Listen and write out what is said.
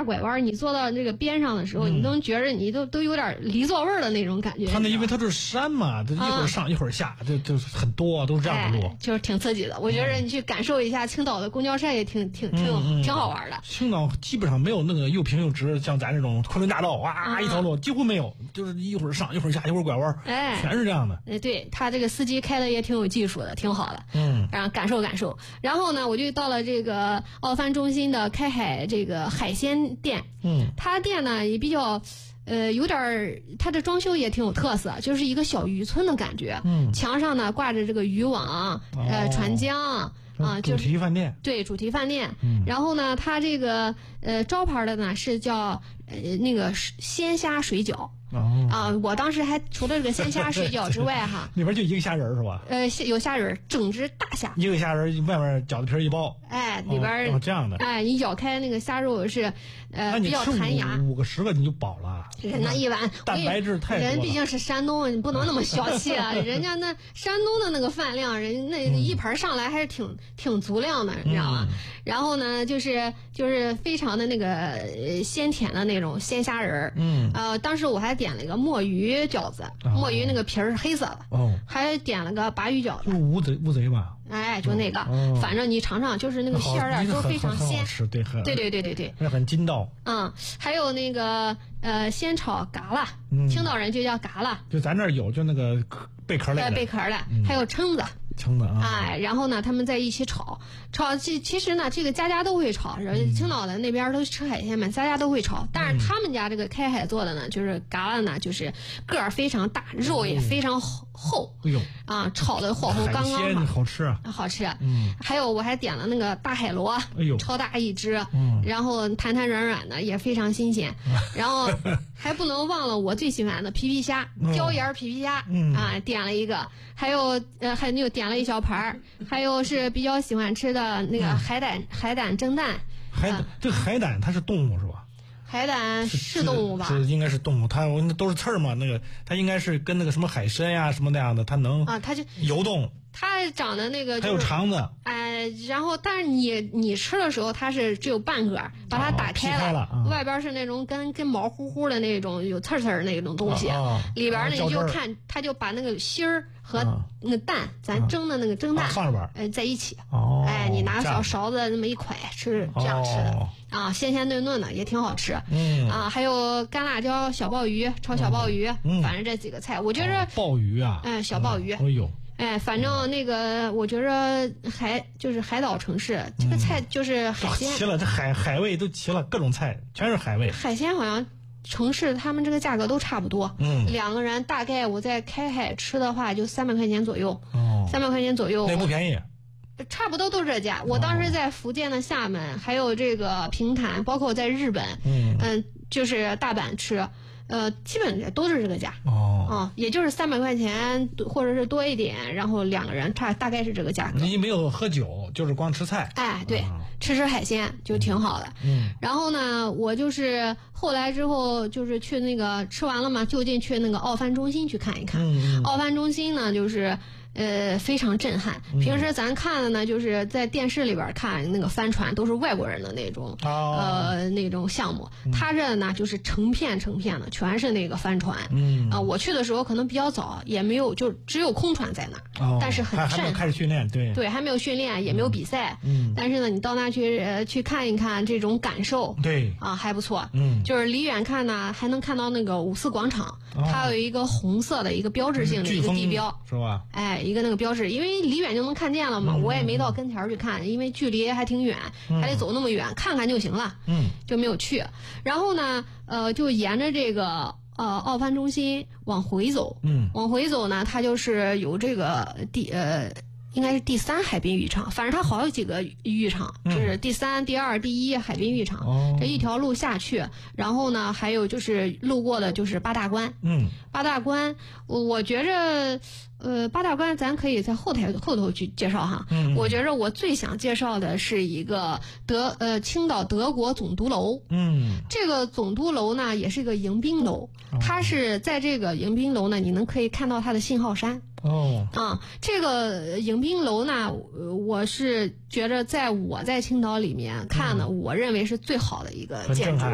拐弯，你坐到这个边上的时候，你都觉着你都有点离座位的那种感觉。 它因为它是山嘛，它一会儿上一会儿下，就很多都是这样的路， 就是挺刺激的。我觉得你去感受一下青岛的公交站也挺好玩的。 青岛基本上没有那个又平又直，像咱这种昆仑大道哇一条路几乎没有，就是一会儿上一会儿下一会儿拐弯，全是这样的。 对，他这个司机开的也挺有技术的，挺好的。然后感受。然后呢，我就到了这个奥帆中心的开海这个海鲜店。他店呢也比较。有点它的装修也挺有特色，就是一个小渔村的感觉。墙上呢挂着这个渔网，船浆主题饭店。 对，主题饭店。然后呢，它这个招牌的呢是叫那个鲜虾水饺。我当时还除了这个鲜虾水饺之外哈， 里边就一个虾仁是吧？ 有虾仁，整只大虾， 一个虾仁外面饺子皮一包， 里边这样的， 你咬开那个虾肉是比较弹牙 ，5个10个你就饱了。 那一碗蛋白质太多了， 人毕竟是山东，你不能那么小气啊！人家那山东的那个饭量，人那一盘上来还是挺足量的，你知道吗？然后呢，就是非常的那个鲜甜的那种鲜虾仁儿。当时我还点了一个墨鱼饺子，墨鱼那个皮儿是黑色的。还点了个鲅鱼饺子， 就乌贼吧。 就那个，反正你尝尝，就是那个馅儿都非常鲜， 对，那很筋道。 还有那个鲜炒嘎啦，青岛人就叫嘎啦， 就咱这儿有，就那个贝壳类的， 贝壳的，还有蛏子。然后呢，他们在一起炒，其实呢，这个家都会炒。青岛的那边都吃海鲜嘛，家都会炒。但是他们家这个开海做的呢，就是嘎啦呢，就是个儿非常大，肉也非常厚。炒的火候刚刚好。海鲜好吃啊， 好吃。还有我还点了那个大海螺，超大一只，然后弹弹软软的，也非常新鲜。然后还不能忘了我最喜欢的皮皮虾，椒盐皮皮虾点了一个，还有又点了一小盘儿，还有是比较喜欢吃的那个海胆蒸蛋。 这个海胆它是动物是吧？ 海胆是动物吧？ 应该是动物，它都是刺儿嘛，那个它应该是跟那个什么海参呀什么那样的，它能它就游动。 它长的那个还有肠子， 然后但是你吃的时候它是只有半个，把它打开了，外边是那种跟毛乎乎的那种有刺刺那种东西，里边呢你就看它就把那个芯儿和那个蛋，咱蒸的那个蒸蛋放里边， 在一起，你拿小勺子那么一蒯吃，这样吃的鲜鲜嫩嫩的也挺好吃。还有干辣椒小鲍鱼，炒小鲍鱼，反正这几个菜我觉着鲍鱼啊， 小鲍鱼，反正那个我觉着就是海岛城市这个菜就是海鲜齐了，这海味都齐了，各种菜全是海味。 海鲜好像城市他们这个价格都差不多，2个人大概我在开海吃的话就300块钱左右，300块钱左右， 那不便宜。 差不多都是这价。我当时在福建的厦门，还有这个平潭，包括在日本，就是大阪吃。基本都是这个价也就是300块钱或者是多一点，然后2个人大概是这个价格。 你没有喝酒，就是光吃菜。 对，吃海鲜就挺好的。然后呢，我就是后来之后就是去那个吃完了嘛，就近去那个奥帆中心去看一看。奥帆中心呢，就是非常震撼。平时咱看的呢，就是在电视里边看那个帆船都是外国人的那种那种项目，它这呢就是成片的全是那个帆船。我去的时候可能比较早，也没有，就只有空船在那儿，但是很震撼。还没有开始训练， 对，还没有训练，也没有比赛。但是呢，你到那去看一看，这种感受，还不错。就是离远看呢，还能看到那个5四广场，它有一个红色的一个标志性的一个地标， 是吧？ 一个那个标志，因为离远就能看见了嘛，我也没到跟前去看，因为距离还挺远，还得走那么远，看看就行了，就没有去。然后呢，就沿着这个奥帆中心往回走，往回走呢，它就是有这个应该是第3海滨浴场，反正它好有几个浴场，就是第3、第2、第1海滨浴场，这一条路下去，然后呢，还有就是路过的就是八大关，八大关，我觉着。八大关咱可以在后头去介绍哈。我觉着我最想介绍的是一个青岛德国总督楼。这个总督楼呢也是一个迎宾楼，它是在这个迎宾楼呢，你可以看到它的信号山。这个迎宾楼呢，我是觉着在青岛里面看的，我认为是最好的一个建筑。